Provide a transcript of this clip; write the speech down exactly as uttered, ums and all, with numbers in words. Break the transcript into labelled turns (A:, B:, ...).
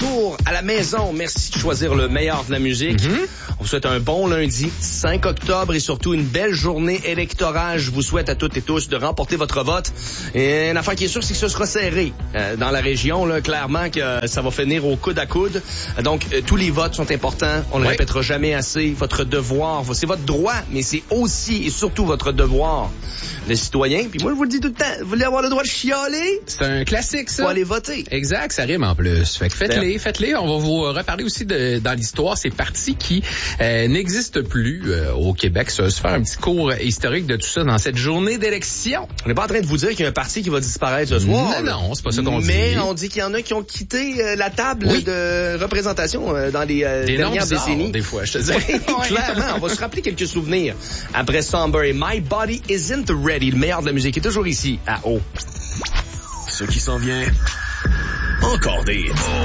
A: retour à la maison. Merci de choisir le meilleur de la musique. Mm-hmm. On vous souhaite un bon lundi cinq octobre et surtout une belle journée électorale. Je vous souhaite à toutes et tous de remporter votre vote. Et une affaire qui est sûre, c'est que ce sera serré euh, dans la région. Là, clairement que euh, ça va finir au coude à coude. Donc, euh, tous les votes sont importants. On ne le oui. répétera jamais assez. Votre devoir, c'est votre droit, mais c'est aussi et surtout votre devoir de citoyen. Puis moi, je vous le dis tout le temps, vous voulez avoir le droit de chialer?
B: C'est un classique, ça.
A: Faut aller voter.
B: Exact, ça rime en plus. Fait que faites-les, faites-les. On va vous reparler aussi de, dans l'histoire, ces partis qui euh, n'existent plus euh, au Québec. Ça va se faire un petit cours historique de tout ça dans cette journée d'élection.
A: On n'est pas en train de vous dire qu'il y a un parti qui va disparaître ce soir.
B: Non, non, c'est pas ça qu'on dit.
A: Mais on dit qu'il y en a qui ont quitté euh, la table oui. de représentation euh, dans les euh,
B: des
A: dernières
B: bizarres,
A: décennies.
B: Des fois, je te dis.
A: Oui, clairement, on va se rappeler quelques souvenirs. Après Somber et My Body Isn't Ready, le meilleur de la musique est toujours ici, à O.
C: Ce qui s'en vient, encore des hits.